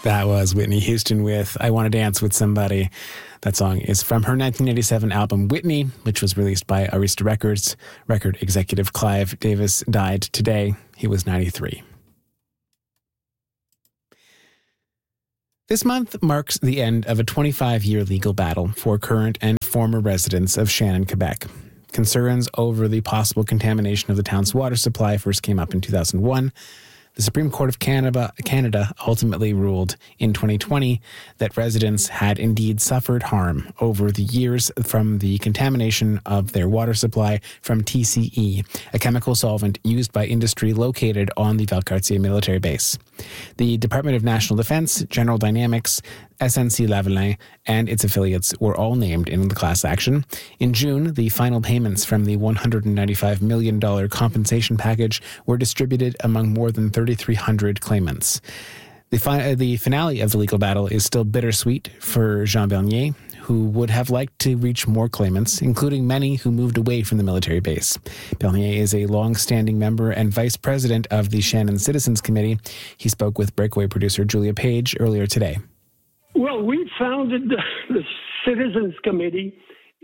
That was Whitney Houston with I Want to Dance with Somebody. That song is from her 1987 album Whitney, which was released by Arista Records. Record executive Clive Davis died today. He was 93. This month marks the end of a 25-year legal battle for current and former residents of Shannon, Quebec. Concerns over the possible contamination of the town's water supply first came up in 2001. The Supreme Court of Canada ultimately ruled in 2020 that residents had indeed suffered harm over the years from the contamination of their water supply from TCE, a chemical solvent used by industry located on the Valcartier military base. The Department of National Defense, General Dynamics, SNC-Lavalin, and its affiliates were all named in the class action. In June, the final payments from the $195 million compensation package were distributed among more than 3,300 claimants. The finale of the legal battle is still bittersweet for Jean Bernier, who would have liked to reach more claimants, including many who moved away from the military base. Bernier is a long-standing member and vice president of the Shannon Citizens Committee. He spoke with Breakaway producer Julia Page earlier today. Well, we founded the Citizens Committee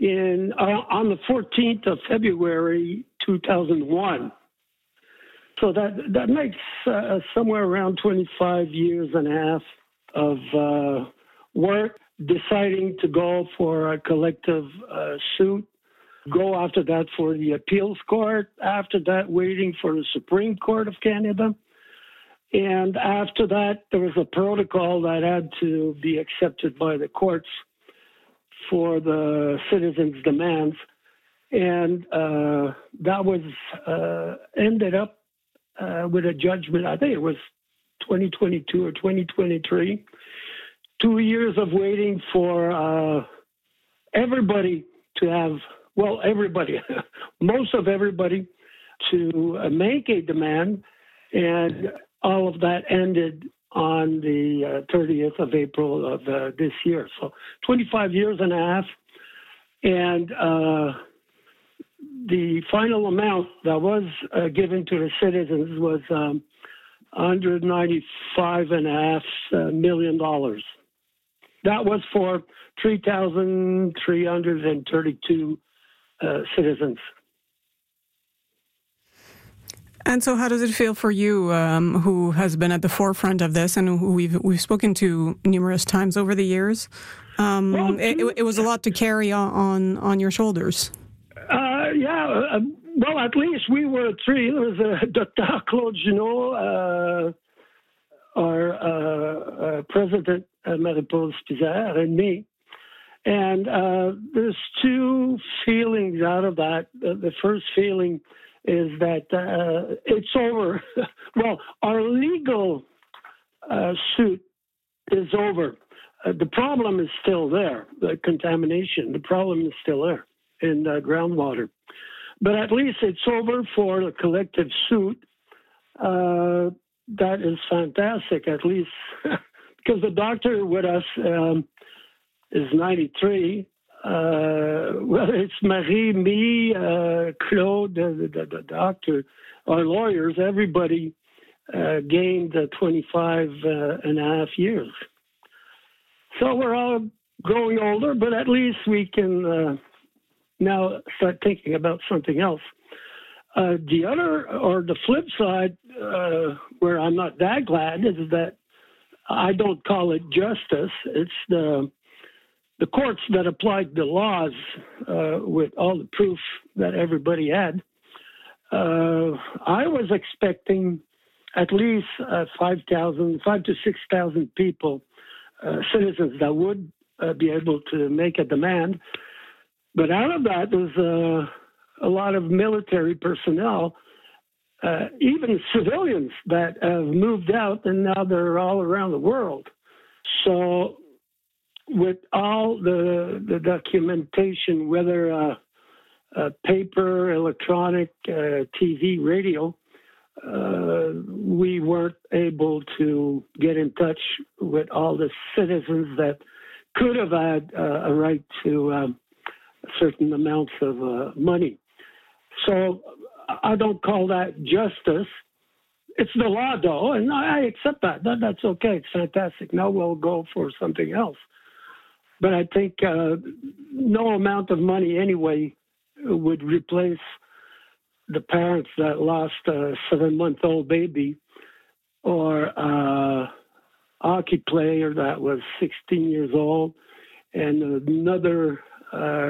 on the 14th of February, 2001. So that makes somewhere around 25 years and a half of work, deciding to go for a collective suit, go after that for the appeals court, after that waiting for the Supreme Court of Canada. And after that, there was a protocol that had to be accepted by the courts for the citizens' demands. And that was ended up with a judgment, I think it was 2022 or 2023. 2 years of waiting for everybody to have, well, everybody, most of everybody to make a demand. And all of that ended on the 30th of April of this year. So 25 years and a half. And the final amount that was given to the citizens was $195.5 million. That was for 3,332 citizens. And so how does it feel for you, who has been at the forefront of this and who we've spoken to numerous times over the years? It was a lot to carry on your shoulders. Well, at least we were three. There was Dr. Claude Junot, our president, Marie-Paul Spizère, and me. And there's two feelings out of that. The first feeling is that it's over. Well, our legal suit is over. The problem is still there, the contamination. The problem is still there in groundwater. But at least it's over for the collective suit. That is fantastic, at least, because the doctor with us is 93. Well, it's Marie, me, Claude, the doctor, our lawyers, everybody gained 25 and a half years. So we're all growing older, but at least we can now start thinking about something else. The other, or the flip side, where I'm not that glad, is that I don't call it justice. It's the courts that applied the laws with all the proof that everybody had. I was expecting at least 5,000 to 6,000 people, citizens that would be able to make a demand. But out of that, there's a lot of military personnel, even civilians that have moved out, and now they're all around the world. So with all the documentation, whether paper, electronic, TV, radio, we weren't able to get in touch with all the citizens that could have had a right to certain amounts of money. So I don't call that justice. it's the law, though, and I accept that. That's okay. It's fantastic. Now we'll go for something else. But I think no amount of money anyway would replace the parents that lost a 7-month-old baby or a hockey player that was 16 years old and another